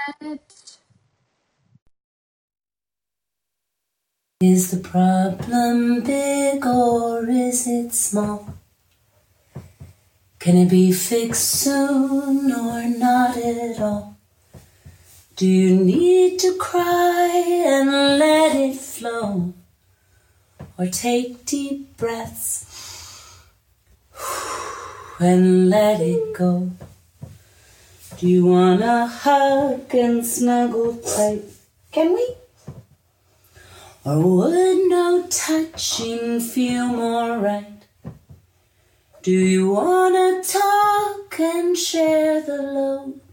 Is the problem big or is it small? Can it be fixed soon or not at all? Do you need to cry and let it flow? Or take deep breaths and let it go? Do you wanna hug and snuggle tight? Can we? Or would no touching feel more right? Do you wanna talk and share the load?